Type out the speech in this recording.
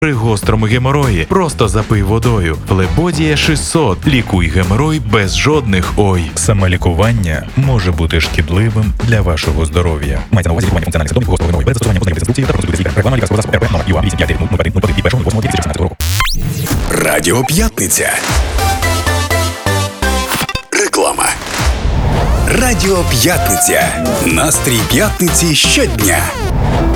При гострому геморої просто запий водою. Флебодія 600. Лікуй геморой без жодних ой. Самолікування може бути шкідливим для вашого здоров'я. Мається на увазі лікування функціональних симптомів гострого геморою без застосування позначених інструкції та процедури лікаря. Реклама лікарського засобу РП номер ЮА 853 від 1.08.2017 року. Радіо П'ятниця. Реклама. Радіо П'ятниця. Настрій п'ятниці щодня.